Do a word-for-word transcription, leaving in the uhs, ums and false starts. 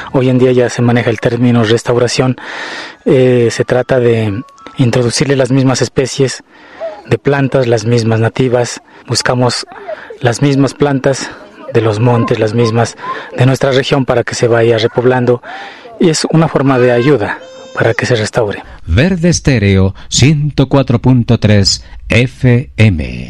hoy en día ya se maneja el término restauración. Eh, se trata de introducirle las mismas especies de plantas, las mismas nativas. Buscamos las mismas plantas de los montes, las mismas de nuestra región, para que se vaya repoblando, y es una forma de ayuda para que se restaure. Verde Estéreo ciento cuatro punto tres F M.